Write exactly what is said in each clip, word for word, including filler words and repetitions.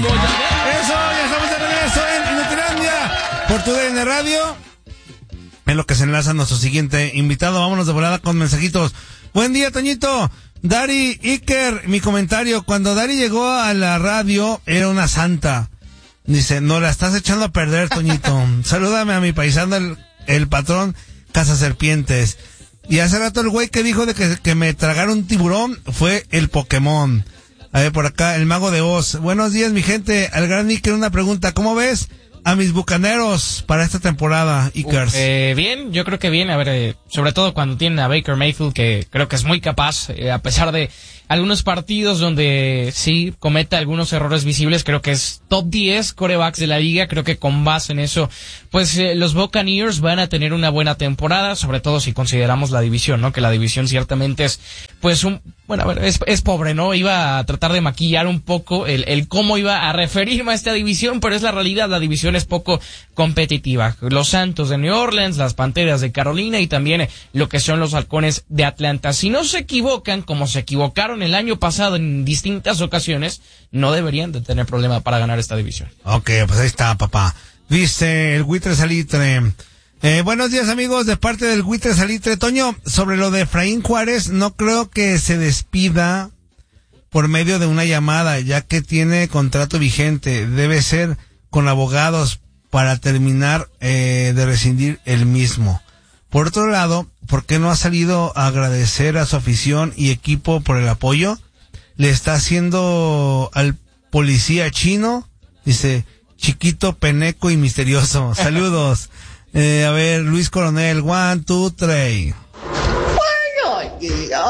Eso, ya estamos de regreso en Inutilandia por tu D N Radio. En lo que se enlaza nuestro siguiente invitado. Vámonos de volada con mensajitos. Buen día, Toñito. Dari Iker, mi comentario. Cuando Dari llegó a la radio, era una santa. Dice, no la estás echando a perder, Toñito. Salúdame a mi paisano, el, el patrón Casa Serpientes. Y hace rato el güey que dijo de que, que me tragaron un tiburón fue el Pokémon. A ver, por acá, el Mago de Oz. Buenos días, mi gente. Al gran Iker, una pregunta. ¿Cómo ves a mis bucaneros para esta temporada, Iker? Eh, bien, yo creo que bien. A ver, eh, sobre todo cuando tienen a Baker Mayfield, que creo que es muy capaz, eh, a pesar de algunos partidos donde sí comete algunos errores visibles, creo que es top diez quarterbacks de la liga. Creo que con base en eso, pues eh, los Buccaneers van a tener una buena temporada, sobre todo si consideramos la división, ¿no? Que la división ciertamente es, pues un, bueno, a ver, es, es pobre, ¿no? Iba a tratar de maquillar un poco el, el cómo iba a referirme a esta división, pero es la realidad, la división es poco competitiva. Los Santos de New Orleans, las Panteras de Carolina y también eh, lo que son los Halcones de Atlanta. Si no se equivocan, como se equivocaron el año pasado en distintas ocasiones, no deberían de tener problema para ganar esta división. Ok, pues ahí está, papá. Dice el Buitre Salitre. Eh, buenos días, amigos, de parte del Buitre Salitre. Toño, sobre lo de Efraín Juárez, no creo que se despida por medio de una llamada, ya que tiene contrato vigente. Debe ser con abogados para terminar eh, de rescindir el mismo. Por otro lado, ¿por qué no ha salido a agradecer a su afición y equipo por el apoyo? Le está haciendo al policía chino, dice, chiquito, peneco y misterioso. Saludos. Eh, a ver, Luis Coronel, one, two, three. Buenos días.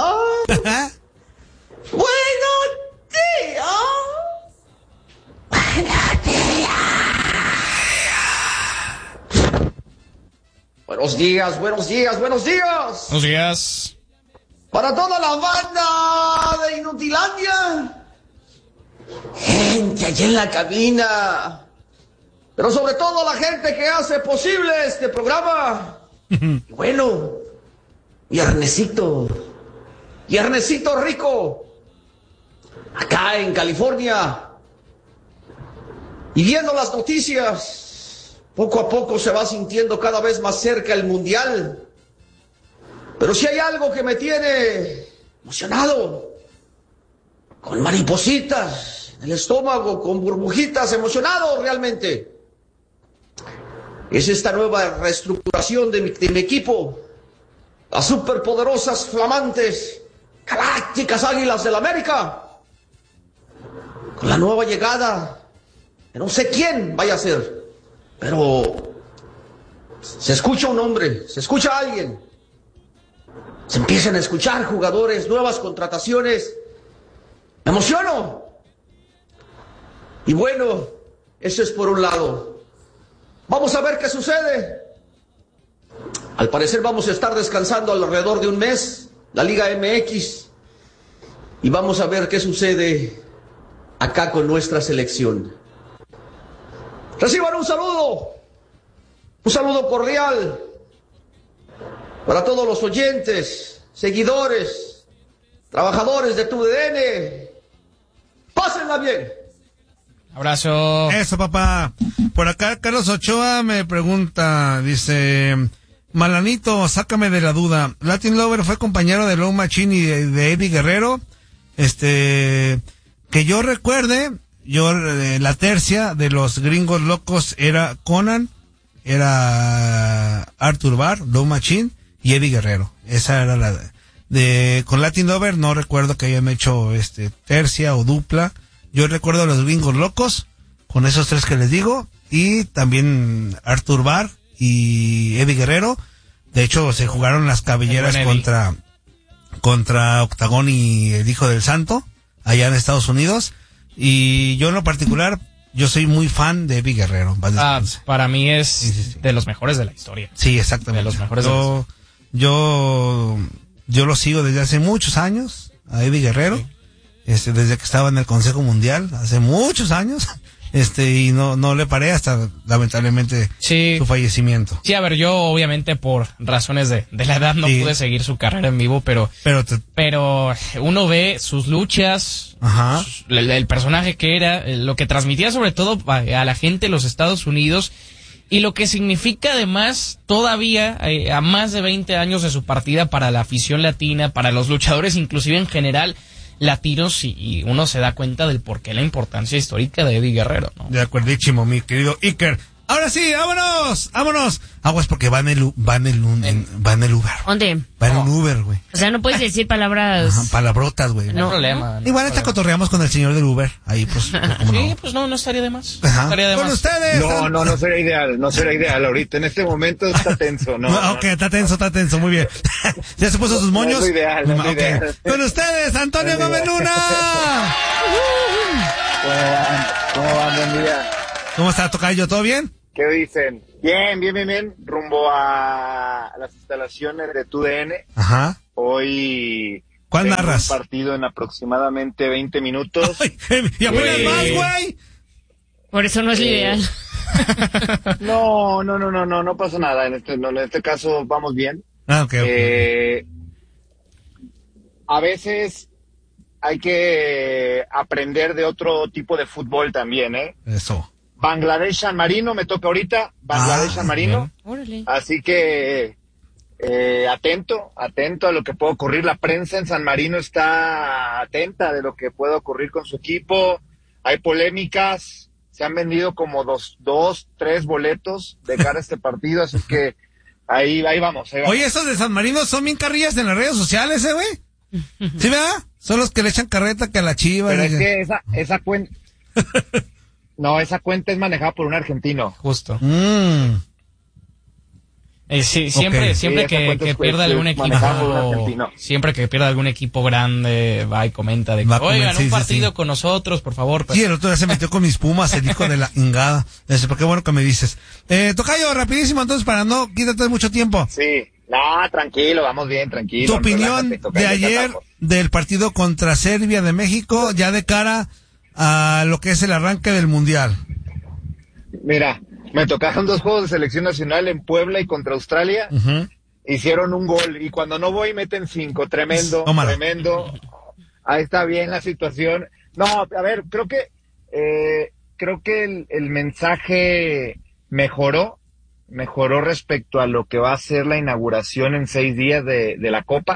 Buenos días. Buenos días. Buenos días, buenos días, buenos días. Buenos días. Para toda la banda de Inutilandia. Gente allá en la cabina. Pero sobre todo la gente que hace posible este programa. Y bueno, viernesito, viernesito rico, acá en California. Y viendo las noticias, poco a poco se va sintiendo cada vez más cerca el Mundial. Pero si hay algo que me tiene emocionado, con maripositas en el estómago, con burbujitas, emocionado realmente, es esta nueva reestructuración de mi, de mi equipo. Las superpoderosas, flamantes, galácticas Águilas del América. Con la nueva llegada, que no sé quién vaya a ser, pero se escucha un nombre, se escucha a alguien. Se empiezan a escuchar jugadores, nuevas contrataciones. Me emociono. Y bueno, eso es por un lado. Vamos a ver qué sucede. Al parecer vamos a estar descansando alrededor de un mes, la Liga M X, y vamos a ver qué sucede acá con nuestra selección. Reciban un saludo, un saludo cordial para todos los oyentes, seguidores, trabajadores de tu D N. Pásenla bien. Abrazo. Eso, papá. Por acá, Carlos Ochoa me pregunta, dice, Malanito, sácame de la duda. Latin Lover fue compañero de Lou Machine y de, de Eddie Guerrero. Este, que yo recuerde, yo, eh, la tercia de los gringos locos era Conan, era Arthur Barr, Lou Machine y Eddie Guerrero. Esa era la de, con Latin Lover no recuerdo que hayan hecho, este, tercia o dupla. Yo recuerdo a los gringos locos, con esos tres que les digo, y también Arthur Barr y Eddie Guerrero. De hecho, se jugaron las cabelleras contra, contra Octagón y el Hijo del Santo, allá en Estados Unidos. Y yo en lo particular, yo soy muy fan de Eddie Guerrero. Ah, para mí es sí, sí, sí. de los mejores de la historia. Sí, exactamente. De los mejores yo, de la historia. Yo, yo lo sigo desde hace muchos años, a Eddie Guerrero. Sí. Este, desde que estaba en el Consejo Mundial, hace muchos años, este, y no, no le paré hasta, lamentablemente, sí. su fallecimiento. Sí, a ver, yo obviamente por razones de, de la edad no sí. pude seguir su carrera en vivo, pero, pero, te... pero uno ve sus luchas, sus, el, el personaje que era, lo que transmitía sobre todo a, a la gente de los Estados Unidos, y lo que significa además todavía eh, a más de veinte años de su partida para la afición latina, para los luchadores inclusive en general latinos, y, y uno se da cuenta del por qué la importancia histórica de Eddie Guerrero, ¿no? De acuerdísimo, mi querido Iker. Ahora sí, vámonos, vámonos. Aguas porque va en el, va en el, en, va en el Uber. ¿Dónde? Va en un Uber, güey. O sea, no puedes decir palabras... Ajá, palabrotas, güey. No, no hay problema. No Igual esta cotorreamos con el señor del Uber. Ahí, pues, ¿cómo sí, no? pues no, no estaría de más. Ajá. No estaría de con más. ustedes. No, no, no sería ideal, no sería ideal. Ahorita, en este momento está tenso, ¿no? no ok, está tenso, está tenso, muy bien. ¿Ya se puso sus moños? No es ideal, no es okay. ideal. Con ustedes, Antonio no Gómez Luna. ¿Cómo van? ¿Cómo van? Buen día. ¿Cómo está, tocayo? ¿Todo bien? ¿Qué dicen? Bien, bien, bien, bien. Rumbo a las instalaciones de T U D N. Ajá. Hoy... ¿Cuál narras? Un partido en aproximadamente veinte minutos. Ay, y apenas eh... más, güey. Por eso no es eh... ideal. No, no, no, no, no, no pasa nada. En este, no, en este caso vamos bien. Ah, ok, ok. Eh, a veces hay que aprender de otro tipo de fútbol también, ¿eh? Eso. Bangladesh San Marino me toca ahorita. Bangladesh ah, San Marino. Órale. Así que eh, atento, atento a lo que puede ocurrir. La prensa en San Marino está atenta de lo que puede ocurrir con su equipo. Hay polémicas. Se han vendido como dos, dos, tres boletos de cara a este partido, así que ahí, ahí vamos, ahí vamos. Oye, esos de San Marino son bien carrillas en las redes sociales, ¿eh, güey? ¿Sí, verdad? Son los que le echan carreta que a la Chiva. Pero y... es que esa, esa cuenta... No, esa cuenta es manejada por un argentino. Justo. Mm. Eh, sí, siempre, okay. siempre sí, que, que pierda algún equipo, siempre que pierda algún equipo grande, va y comenta de que, oigan, sí, un partido sí, sí. con nosotros, por favor. Pues. Sí, el otro día se metió con mis Pumas, el hijo de la ingada. Ese, porque bueno que me dices. Eh, Tocayo, rapidísimo, entonces, para no quitarte mucho tiempo. Sí, no, tranquilo, vamos bien, tranquilo. Tu opinión relájate, tocayo, de ayer del partido contra Serbia de México, ya de cara a lo que es el arranque del Mundial. Mira, me tocaron dos juegos de selección nacional en Puebla y contra Australia. Uh-huh. Hicieron un gol y cuando no voy meten cinco. Tremendo, Tómala. tremendo. Ahí está bien la situación. No, a ver, creo que eh, creo que el, el mensaje mejoró, mejoró respecto a lo que va a ser la inauguración en seis días de, de la Copa.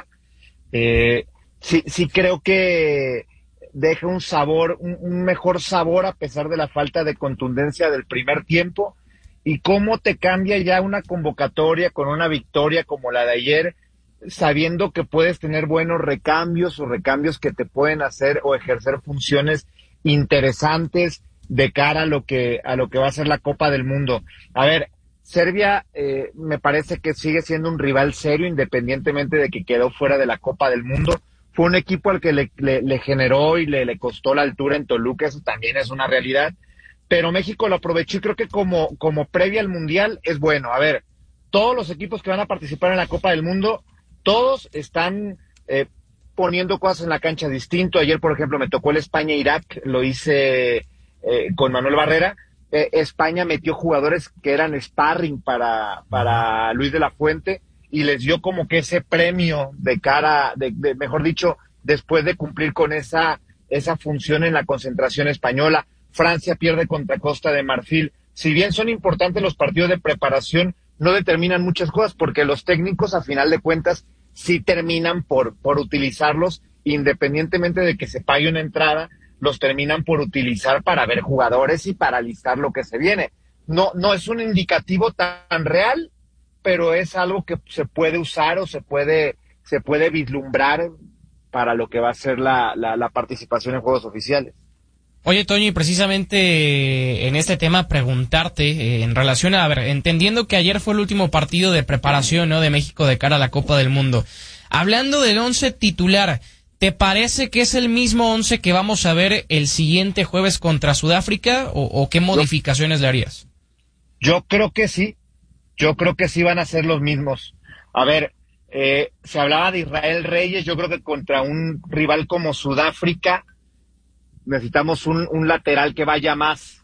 Eh, sí, sí creo que deja un sabor, un, un mejor sabor a pesar de la falta de contundencia del primer tiempo. Y cómo te cambia ya una convocatoria con una victoria como la de ayer, sabiendo que puedes tener buenos recambios o recambios que te pueden hacer o ejercer funciones interesantes de cara a lo que a lo que va a ser la Copa del Mundo. A ver, Serbia eh, me parece que sigue siendo un rival serio independientemente de que quedó fuera de la Copa del Mundo. Fue un equipo al que le, le, le generó y le, le costó la altura en Toluca, eso también es una realidad. Pero México lo aprovechó y creo que como, como previa al Mundial es bueno. A ver, todos los equipos que van a participar en la Copa del Mundo, todos están eh, poniendo cosas en la cancha distinto. Ayer, por ejemplo, me tocó el España-Irak, lo hice eh, con Manuel Barrera. Eh, España metió jugadores que eran sparring para, para Luis de la Fuente y les dio como que ese premio de cara, de, de, mejor dicho, después de cumplir con esa, esa función en la concentración española. Francia pierde contra Costa de Marfil. Si bien son importantes los partidos de preparación, no determinan muchas cosas porque los técnicos, a final de cuentas, sí terminan por, por utilizarlos, independientemente de que se pague una entrada, los terminan por utilizar para ver jugadores y para listar lo que se viene. No, no es un indicativo tan real, pero es algo que se puede usar o se puede, se puede vislumbrar para lo que va a ser la, la, la participación en juegos oficiales. Oye, Toño, y precisamente en este tema preguntarte, eh, en relación a, a ver, entendiendo que ayer fue el último partido de preparación, ¿no?, de México de cara a la Copa del Mundo. Hablando del once titular, ¿te parece que es el mismo once que vamos a ver el siguiente jueves contra Sudáfrica o, o qué modificaciones yo, le harías? Yo creo que sí, yo creo que sí van a ser los mismos. A ver, eh, se hablaba de Israel Reyes, yo creo que contra un rival como Sudáfrica necesitamos un, un lateral que vaya más,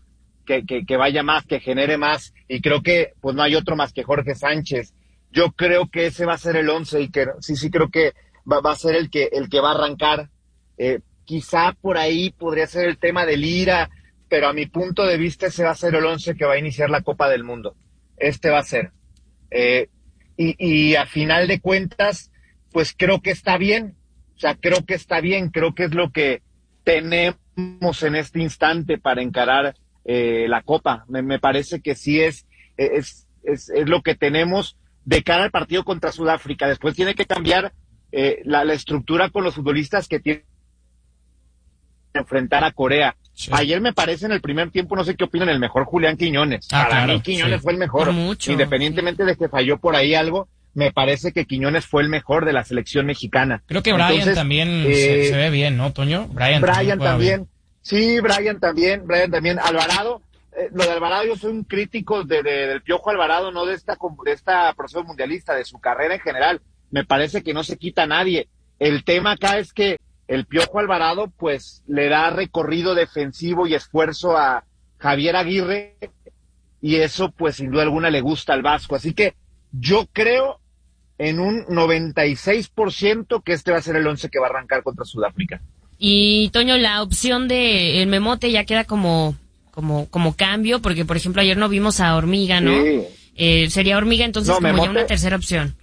que, que, que vaya más, que genere más, y creo que pues no hay otro más que Jorge Sánchez. Yo creo que ese va a ser el once, y que sí, sí creo que va, va a ser el que, el que va a arrancar. Eh, quizá por ahí podría ser el tema de Lira, pero a mi punto de vista ese va a ser el once que va a iniciar la Copa del Mundo. Este va a ser. Eh, y, y a final de cuentas, pues creo que está bien. O sea, creo que está bien, creo que es lo que tenemos en este instante para encarar eh, la Copa. Me, me parece que sí es, es, es, es lo que tenemos de cara al partido contra Sudáfrica. Después tiene que cambiar eh, la, la estructura con los futbolistas que tienen que enfrentar a Corea. Sí. Ayer me parece en el primer tiempo, no sé qué opinan, el mejor Julián Quiñones. Ah, Para claro, mí Quiñones sí. fue el mejor. Mucho, Independientemente sí. de que falló por ahí algo, me parece que Quiñones fue el mejor de la selección mexicana. Creo que Brian Entonces, también eh, se, se ve bien, ¿no, Toño? Brian, Brian también. también. Sí, Brian también, Brian también. Alvarado, eh, lo de Alvarado, yo soy un crítico de, de, del Piojo Alvarado, no de esta, de esta proceso mundialista, de su carrera en general. Me parece que no se quita a nadie. El tema acá es que el Piojo Alvarado, pues, le da recorrido defensivo y esfuerzo a Javier Aguirre, y eso, pues, sin duda alguna le gusta al Vasco. Así que yo creo en un noventa y seis por ciento que este va a ser el once que va a arrancar contra Sudáfrica. Y, Toño, la opción de el Memote ya queda como, como, como cambio, porque, por ejemplo, ayer no vimos a Hormiga, ¿no? Sí. Eh, sería Hormiga, entonces, No, como Memote, ya una tercera opción.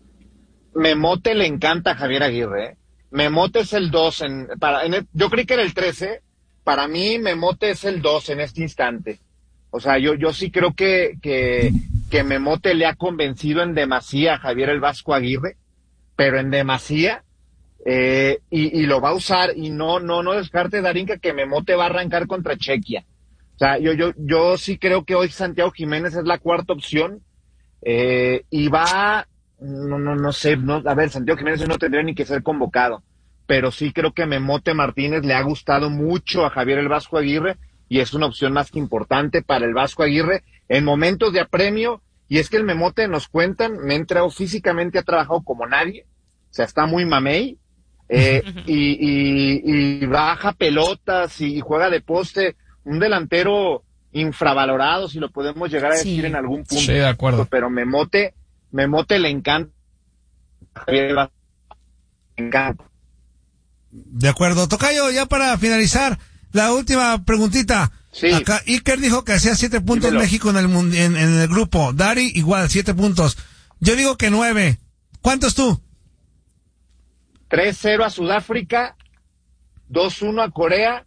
Memote le encanta a Javier Aguirre, ¿eh? Memote es el dos, en, para, en el, yo creí que era el trece, para mí Memote es el dos en este instante. O sea, yo, yo sí creo que, que, que Memote le ha convencido en demasía a Javier el Vasco Aguirre, pero en demasía, eh, y, y lo va a usar, y no, no, no descarte, Darinka, que Memote va a arrancar contra Chequia. O sea, yo, yo, yo sí creo que hoy Santiago Jiménez es la cuarta opción, eh, y va, no, no, no sé, no, a ver, Santiago Jiménez no tendría ni que ser convocado, pero sí creo que Memote Martínez le ha gustado mucho a Javier el Vasco Aguirre, y es una opción más que importante para el Vasco Aguirre en momentos de apremio. Y es que el Memote, nos cuentan, me ha entrado físicamente, ha trabajado como nadie, o sea, está muy mamey, eh, y, y, y baja pelotas y juega de poste, un delantero infravalorado, si lo podemos llegar a Sí. decir en algún punto. Sí, de acuerdo. Pero Memote, Memote le encanta. Le encanta. De acuerdo. Tocayo, ya para finalizar, la última preguntita. Sí. Acá Iker dijo que hacía siete puntos Dímelo. México en el mundi- en, en el grupo. Dari igual, siete puntos. Yo digo que nueve. ¿Cuántos tú? tres cero a Sudáfrica, dos uno a Corea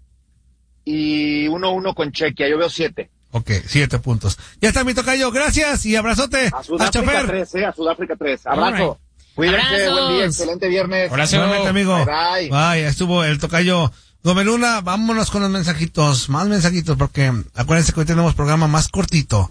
y uno uno con Chequia. Yo veo siete. Ok, siete puntos. Ya está mi tocayo. Gracias y abrazote. A Al Sudáfrica chofer. tres, eh, a Sudáfrica tres. Abrazo. Alright. Cuídense, Abrazos. buen día, excelente viernes. Abrazo. Igualmente, amigo. Bye, bye. Bye, estuvo el tocayo Gomeluna. Vámonos con los mensajitos. Más mensajitos porque acuérdense que hoy tenemos programa más cortito.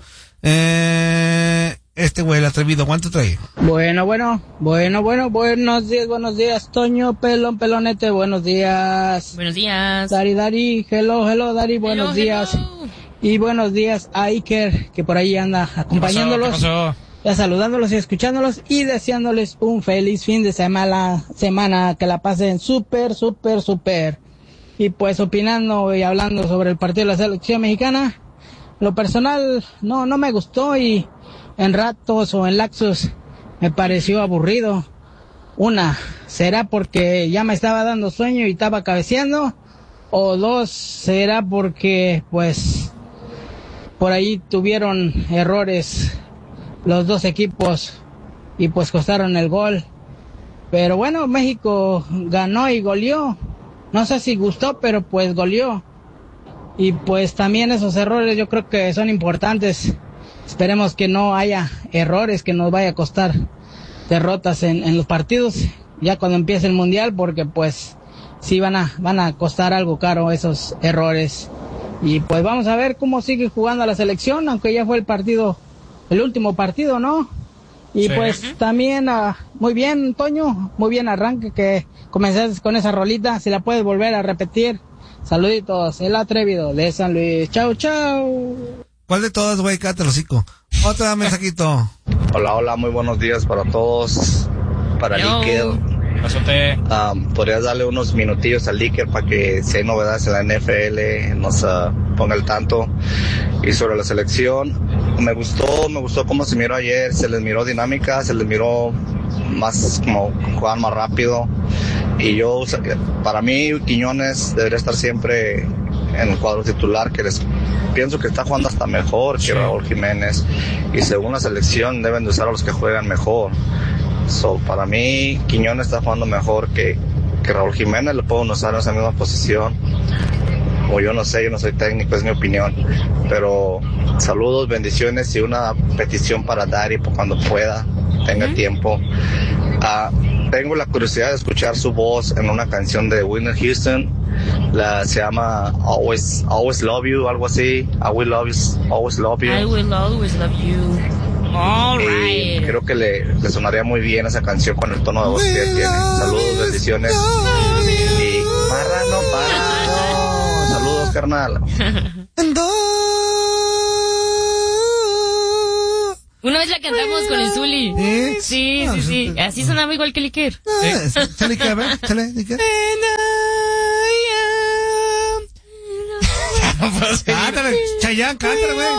Eh, este güey, el atrevido, ¿cuánto trae? Bueno, bueno, bueno, bueno, buenos días, buenos días, Toño, pelón, pelonete, buenos días. Buenos días. Dari, Dari, hello, hello, Dari, buenos Hello, días. hello. Y buenos días a Iker, que por ahí anda acompañándolos, ¿Qué pasó? ya saludándolos y escuchándolos y deseándoles un feliz fin de semana, semana, que la pasen súper, súper, súper. Y pues opinando y hablando sobre el partido de la selección mexicana, lo personal no, no me gustó y en ratos o en lapsos me pareció aburrido. Una, ¿será porque ya me estaba dando sueño y estaba cabeceando? O dos, ¿será porque pues por ahí tuvieron errores los dos equipos y pues costaron el gol? Pero bueno, México ganó y goleó. No sé si gustó, pero pues goleó. Y pues también esos errores yo creo que son importantes. Esperemos que no haya errores que nos vaya a costar derrotas en, en los partidos ya cuando empiece el mundial, porque pues sí van a van a costar algo caro esos errores. Y pues vamos a ver cómo sigue jugando la selección, aunque ya fue el partido, el último partido, ¿no? Y Sí. pues también, uh, muy bien, Toño, muy bien arranque que comenzaste con esa rolita, si la puedes volver a repetir. Saluditos, el atrevido de San Luis. Chau, chau. ¿Cuál de todas, güey? Cállate el hocico. Otro mensajito. Hola, hola, muy buenos días para todos. Para Hello. Iker, Pasote. Um, ¿Podrías darle unos minutillos al Licker para que si hay novedades en la N F L nos uh, ponga al tanto? Y sobre la selección, me gustó, me gustó cómo se miró ayer, se les miró dinámica, se les miró más como jugar más rápido. Y yo, para mí, Quiñones debería estar siempre en el cuadro titular, que les, pienso que está jugando hasta mejor que Raúl Jiménez. Y según la selección, deben de usar a los que juegan mejor. So, para mí, Quiñones está jugando mejor que, que Raúl Jiménez, lo pueden usar en esa misma posición. O yo no sé, yo no soy técnico, es mi opinión. Pero saludos, bendiciones y una petición para Dari cuando pueda, tenga uh-huh. tiempo. Uh, tengo la curiosidad de escuchar su voz en una canción de Whitney Houston. La, se llama Always, Always Love You, algo así. I will always, always love you. I will always love you. All y right. creo que le, le sonaría muy bien esa canción con el tono de voz que tiene. Saludos, bendiciones. Y marrano, marrano. Saludos, carnal. Una vez la cantamos con el Zuli. ¿Eh? Sí, sí, sí. Así sonaba igual que el Iker. Ah, chale, a ver, chale, Iker. Cántale, Chayanne, cántale, güey.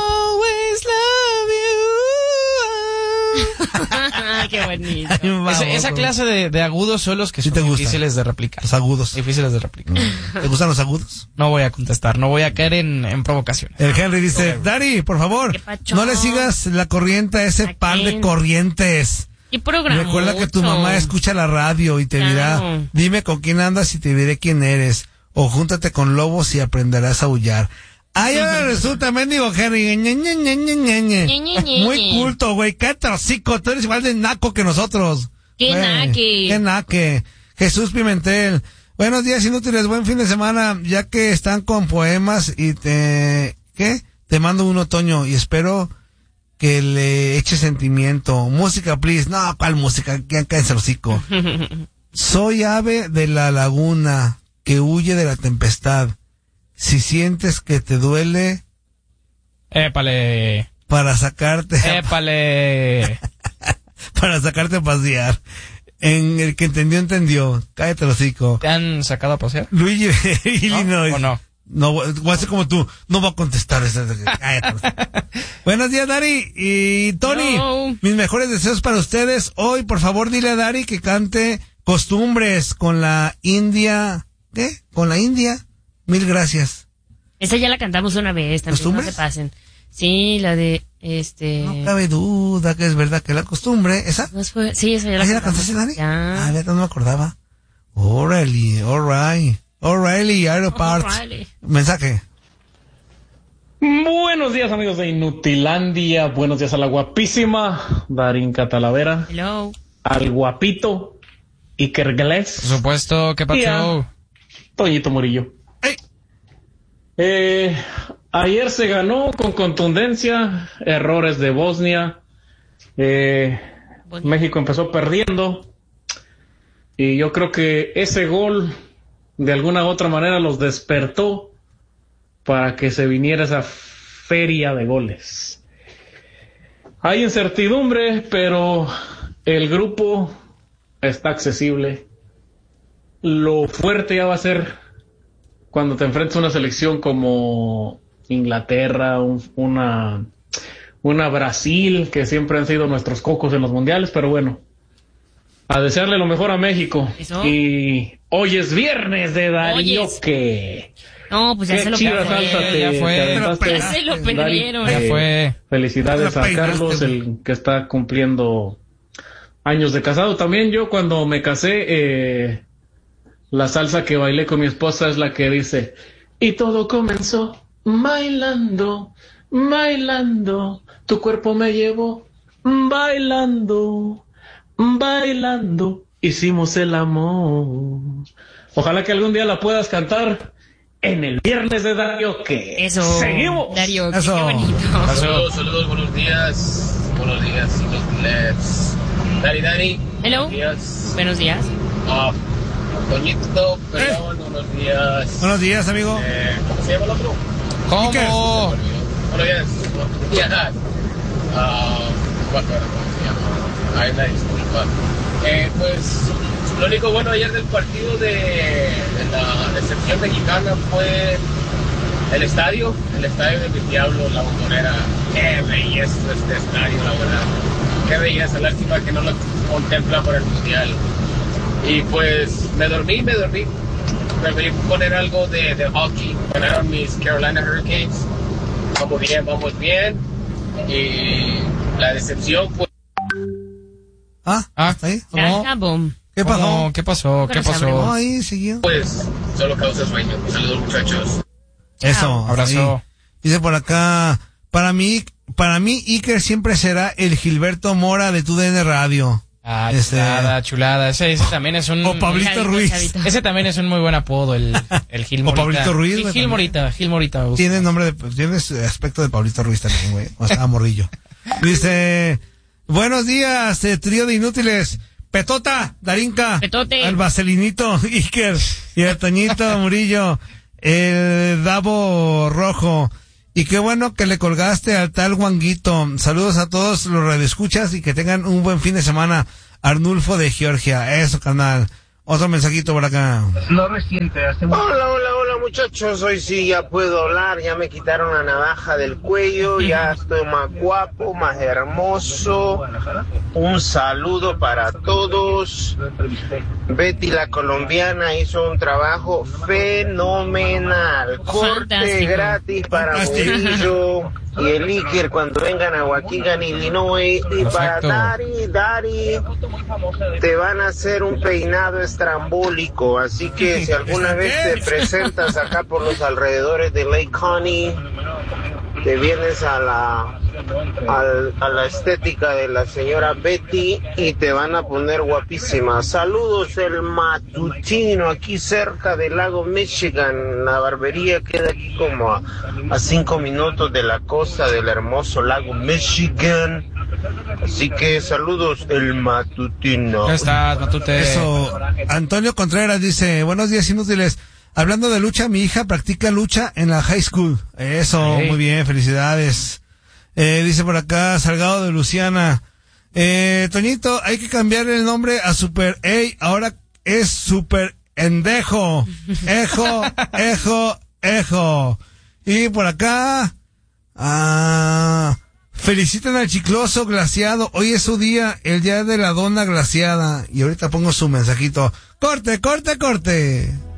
Qué bonito. Esa, esa clase de, de agudos son los que sí son difíciles de replicar. Los agudos. Difíciles de replicar. ¿Te gustan los agudos? No voy a contestar, no voy a caer en, en provocaciones. El Henry dice, Dari, por favor, no le sigas la corriente a ese par de corrientes. ¿Qué programa? Recuerda que tu mamá escucha la radio y te claro. dirá, dime con quién andas y te diré quién eres. O júntate con lobos y aprenderás a aullar. Ay, ahora resulta, mendigo Henry. Ñe, Ñe, Ñe, Ñe, Ñe, Ñe. Muy culto, güey. Cállate hocico. Tú eres igual de naco que nosotros. Qué güey. naque. Qué naque. Jesús Pimentel. Buenos días, inútiles. Buen fin de semana. Ya que están con poemas y te... ¿Qué? Te mando un otoño y espero que le eche sentimiento. Música, please. No, ¿cuál música? Ya cállate el hocico. Soy ave de la laguna que huye de la tempestad. Si sientes que te duele, épale, para sacarte, épale, para sacarte a pasear. En el que entendió, entendió. Cállate el hocico. ¿Te han sacado a pasear? Luigi, Illinois. ¿O no? No, voy a ser como tú. No voy a contestar. Cállate. Buenos días, Dari y Tony. No. Mis mejores deseos para ustedes. Hoy, por favor, dile a Dari que cante Costumbres con la India. ¿Qué? Con la India. Mil gracias. Esa ya la cantamos una vez también, no se pasen. Sí, la de, este... No cabe duda que es verdad que la costumbre, ¿esa? No fue... Sí, esa ya la cantamos. ¿Ya la cantaste, Dani? Ya. Ah, ya no me acordaba. O'Reilly, alright. O'Reilly, Aeroparts. Mensaje. Buenos días, amigos de Inutilandia. Buenos días a la guapísima Darinka Talavera. Hello. Al guapito Iker Gles. Por supuesto, ¿qué pasó? Toñito Murillo. Eh, ayer se ganó con contundencia, errores de Bosnia, eh, México empezó perdiendo y yo creo que ese gol de alguna u otra manera los despertó para que se viniera esa feria de goles. Hay incertidumbre, pero el grupo está accesible. Lo fuerte ya va a ser cuando te enfrentas a una selección como Inglaterra, un, una, una Brasil, que siempre han sido nuestros cocos en los mundiales, pero bueno, a desearle lo mejor a México. ¿Eso? Y hoy es viernes de Darioque. No, pues ya se lo perdieron. Ya fue. Ya se lo perdieron. Ya fue. Felicidades a Carlos, el que está cumpliendo años de casado. También yo cuando me casé, eh, la salsa que bailé con mi esposa es la que dice: y todo comenzó bailando, bailando, tu cuerpo me llevó bailando, bailando, hicimos el amor. Ojalá que algún día la puedas cantar en el viernes de Darioque. Eso. Seguimos. Darioque, Eso. qué bonito. Saludos, saludos, buenos días. Buenos días, inútiles. Dari, Dari. Hello. Buenos días. Buenos días. Ah, Toñito, perdón, buenos días. Buenos días, amigo. Eh, ¿Cómo se llama el otro? ¿Cómo? Buenos días. Buenos días. Ah, no me acuerdo cómo se llama. Ay, una disculpa. Eh, pues, lo único bueno ayer del partido de, de la decepción mexicana fue el estadio, el estadio de mis diablos, la Bombonera. Qué belleza este estadio, la verdad. Qué belleza, lástima que no lo contempla por el mundial. Y pues me dormí, me dormí. Preferí poner algo de, de hockey. Ganaron mis Carolina Hurricanes. Vamos bien, vamos bien. Y la decepción fue... Ah, ah, ¿ahí? ¿Cómo? ¿Qué pasó? ¿Qué pasó? ¿Qué pasó? No, ahí siguió. Pues solo causa sueño. Saludos, muchachos. Eso, abrazo. Ahí. Dice por acá, para mí, para mí Iker siempre será el Gilberto Mora de tu D N Radio. Ah, este... chulada, chulada. Ese, ese también es un... O Pablito Chavito, Ruiz. chavito. Ese también es un muy buen apodo, el, el Gil Morita. O Pablito Ruiz. Gil, Gil Morita, Gil Morita me gusta. Tiene nombre de, tiene aspecto de Pablito Ruiz también, güey. O sea, morrillo. Dice, buenos días, eh, trío de inútiles. Petota, Darinka. Petote. Al Vaselinito, Iker. Y el Toñito Murillo. El Davo Rojo. Y qué bueno que le colgaste al tal Wanguito. Saludos a todos los radioescuchas y que tengan un buen fin de semana. Arnulfo de Georgia. Eso, canal. Otro mensajito por acá. Lo reciente, hace mucho... Hola, hola, hola muchachos. Hoy sí ya puedo hablar. Ya me quitaron la navaja del cuello. Ya estoy más guapo, más hermoso. Un saludo para todos. Betty la colombiana hizo un trabajo fenomenal. Corte Fantástico. Gratis para Murillo y el Iker cuando vengan a Waukegan, Illinois. Y para Perfecto. Dari, Dari, te van a hacer un peinado estrambólico. Así que si alguna vez te presentas acá por los alrededores de Lake Connie, te vienes a la al, a la estética de la señora Betty y te van a poner guapísima. Saludos, el matutino, aquí cerca del lago Michigan. La barbería queda aquí como a, a cinco minutos de la costa del hermoso lago Michigan. Así que saludos, el matutino. ¿Cómo estás, Matute? Eso. Antonio Contreras dice, buenos días inútiles. Hablando de lucha, mi hija practica lucha en la high school. Eso, Sí. muy bien, felicidades. Eh, dice por acá, Salgado de Luciana. Eh, Toñito, hay que cambiar el nombre a Super A. Ahora es Super Endejo. Ejo, ejo, ejo. Y por acá, ah, feliciten al Chicloso Glaciado. Hoy es su día, el día de la dona glaciada. Y ahorita pongo su mensajito. Corte, corte, corte.